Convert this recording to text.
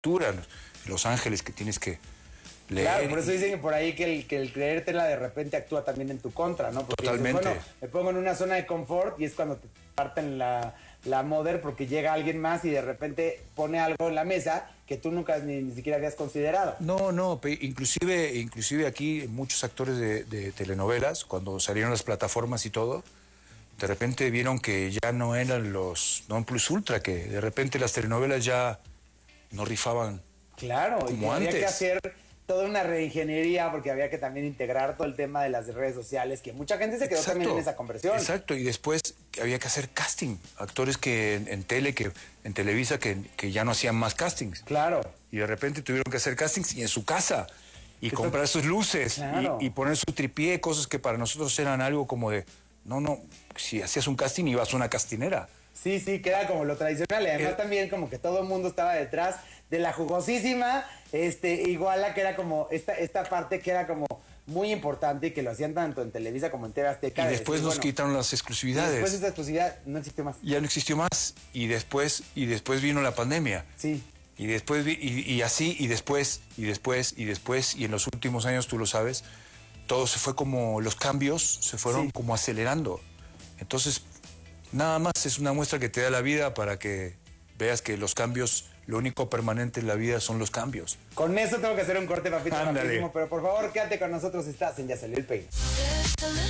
lectura, Los Ángeles que tienes que leer. Claro, por eso dicen que por ahí que el creértela de repente actúa también en tu contra, ¿no? Porque Totalmente. dices, bueno, me pongo en una zona de confort y es cuando te parten la moder porque llega alguien más y de repente pone algo en la mesa que tú nunca ni siquiera habías considerado. No, inclusive aquí muchos actores de telenovelas, cuando salieron las plataformas y todo, de repente vieron que ya no eran los non plus ultra, que de repente las telenovelas ya no rifaban. Claro, como y que había antes. que hacer toda una reingeniería porque había que también integrar todo el tema de las redes sociales, que mucha gente se quedó también en esa conversión. Exacto, y después había que hacer casting, actores que en Televisa que ya no hacían más castings. Claro. Y de repente tuvieron que hacer castings y en su casa, y comprar sus luces, claro. y poner su tripié, cosas que para nosotros eran algo como de, no, si hacías un casting ibas a una castinera. Sí, que era como lo tradicional, y además también como que todo el mundo estaba detrás de la jugosísima Iguala, que era como esta parte que era como muy importante y que lo hacían tanto en Televisa como en TV Azteca. Y después nos quitaron las exclusividades. Y después esa exclusividad no existió más. Ya no existió más, y después vino la pandemia. Sí. Y después, y así, y después, y en los últimos años, tú lo sabes, todo se fue como, los cambios se fueron como acelerando. Entonces, nada más es una muestra que te da la vida para que veas que los cambios, lo único permanente en la vida son los cambios. Con eso tengo que hacer un corte, papito, Ándale. rapidísimo, pero por favor, quédate con nosotros, estás en Ya Salió el Peine.